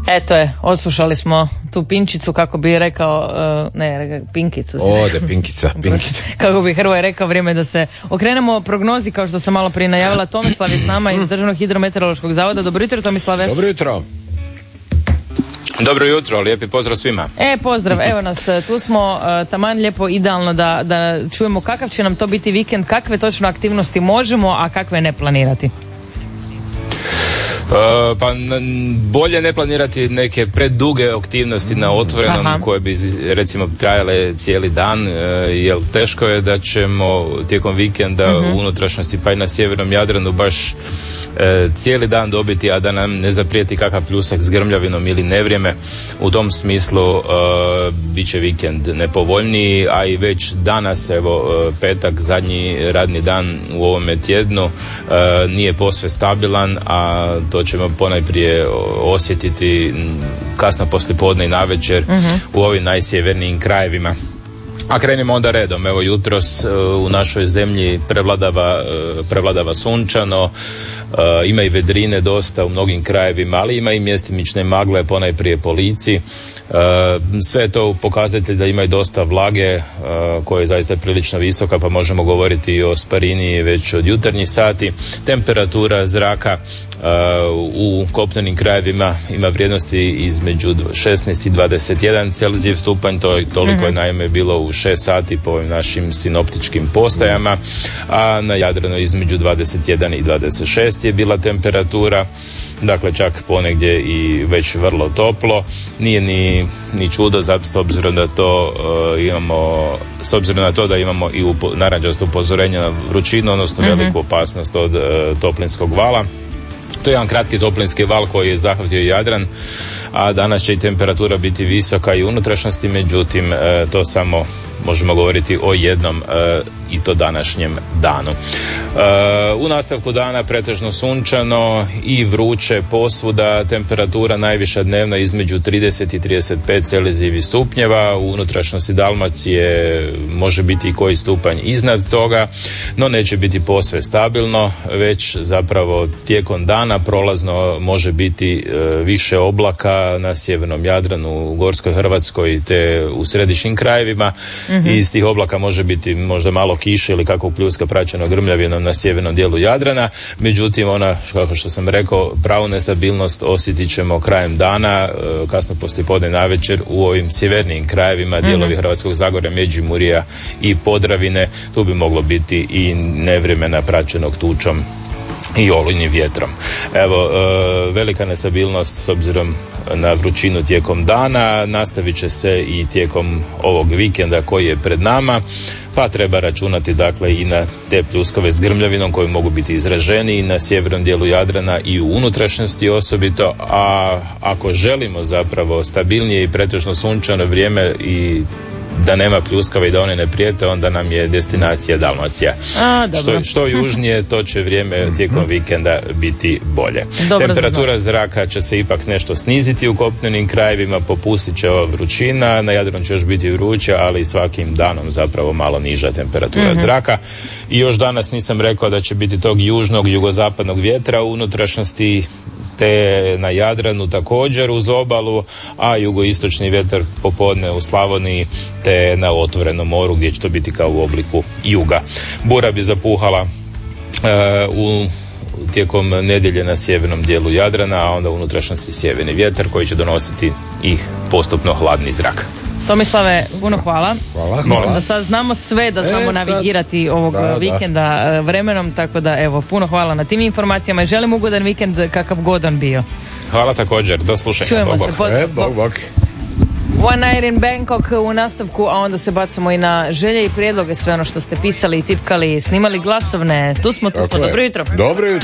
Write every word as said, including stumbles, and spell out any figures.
Eto je, odslušali smo tu Pinčicu, kako bi rekao, uh, ne, Pinkicu. Ode, Pinkica, Pinkica. Kako bi Hrvoje rekao, vrijeme da se okrenemo prognozi, kao što sam malo prije najavila. Tomislav je s nama iz Državnog hidrometeorološkog zavoda. Dobro jutro, Tomislave. Dobro jutro. Dobro jutro, lijepi pozdrav svima. E, pozdrav, evo nas, tu smo, uh, taman lijepo, idealno da, da čujemo kakav će nam to biti vikend, kakve točno aktivnosti možemo, a kakve ne planirati. Uh, pa n- bolje ne planirati neke preduge aktivnosti na otvorenom. Aha. Koje bi recimo trajale cijeli dan, uh, jer teško je da ćemo tijekom vikenda uh-huh. u unutrašnjosti pa i na sjevernom Jadranu baš uh, cijeli dan dobiti, a da nam ne zaprijeti kakav pljusak s grmljavinom ili nevrijeme. U tom smislu uh, bit će vikend nepovoljniji, a i već danas, evo uh, petak, zadnji radni dan u ovome tjednu, uh, nije posve stabilan, a to ćemo ponajprije osjetiti kasno poslijepodne i navečer uh-huh. u ovim najsjevernijim krajevima. A krenimo onda redom. Evo, jutros u našoj zemlji prevladava, prevladava sunčano, ima i vedrine dosta u mnogim krajevima, ali ima i mjestimične magle, ponajprije po Lici. Sve je to pokazatelj da ima i dosta vlage koja je zaista prilično visoka, pa možemo govoriti i o sparini već od jutarnjih sati. Temperatura zraka u kopnenim krajevima ima vrijednosti između šesnaest i dvadeset jedan Celzijev stupanj, to je toliko mm-hmm. je naime bilo u šest sati po ovim našim sinoptičkim postajama, a na Jadranu između dvadeset jedan i dvadeset šest je bila temperatura. Dakle, čak ponegdje i već vrlo toplo. Nije ni, ni čudo, zato s obzirom da to uh, imamo, s obzirom na to da imamo i upo, narančasto upozorenje na vrućinu, odnosno mm-hmm. veliku opasnost od uh, toplinskog vala. To je jedan kratki toplinski val koji je zahvatio Jadran, a danas će i temperatura biti visoka i u unutrašnjosti, međutim uh, to samo možemo govoriti o jednom uh, i to današnjem danu. Uh, u nastavku dana pretežno sunčano i vruće posvuda, temperatura najviša dnevna između trideset i trideset pet Celzijevih stupnjeva, u unutrašnjosti Dalmacije može biti i koji stupanj iznad toga, no neće biti posve stabilno, već zapravo tijekom dana prolazno može biti uh, više oblaka na sjevernom Jadranu, u Gorskoj Hrvatskoj te u središnjim krajevima. Mm-hmm. I iz tih oblaka može biti možda malo kiše ili kako pljuska praćeno grmljavinom na sjevernom dijelu Jadrana. Međutim, ona, kako što sam rekao, pravu nestabilnost osjetit ćemo krajem dana, kasno poslijepodne navečer u ovim sjevernijim krajevima, mm-hmm. dijelovi Hrvatskog Zagorja, Međimurja i Podravine. Tu bi moglo biti i nevremena praćenog tučom i olujnim vjetrom. Evo, e, velika nestabilnost s obzirom na vrućinu tijekom dana, nastavit će se i tijekom ovog vikenda koji je pred nama, pa treba računati dakle i na te pljuskove s grmljavinom koji mogu biti izraženi na sjevernom dijelu Jadrana i u unutrašnjosti osobito, a ako želimo zapravo stabilnije i pretežno sunčano vrijeme i da nema pljuskava i da one ne prijete, onda nam je destinacija Dalmacija. A, što, što južnije, to će vrijeme tijekom vikenda biti bolje. Dobro, temperatura znam. Zraka će se ipak nešto sniziti u kopnenim krajevima, popustit će ova vrućina, na Jadranu će još biti vruće, ali svakim danom zapravo malo niža temperatura mm-hmm. zraka. I još danas nisam rekao da će biti tog južnog, jugozapadnog vjetra u unutrašnjosti, te na Jadranu također uz obalu, a jugoistočni vjetar popodne u Slavoniji te na otvorenom moru gdje će to biti kao u obliku juga. Bura bi zapuhala uh, u tijekom nedjelje na sjevernom dijelu Jadrana, a onda u unutrašnjosti sjeverni vjetar koji će donositi i postupno hladni zrak. Tomislave, puno hvala. Hvala. Mislim da sad znamo sve, da znamo e, navigirati ovog da, vikenda da. vremenom, tako da evo, puno hvala na tim informacijama i želim ugodan vikend kakav god on bio. Hvala također, do slušanja. Čujemo bog, se. bog. Pod, e, bog, bog. One Night in Bangkok u nastavku, a onda se bacamo i na želje i prijedloge, sve ono što ste pisali i tipkali, snimali glasovne. Tu smo, tu smo. Dobro jutro. Dobro jutro.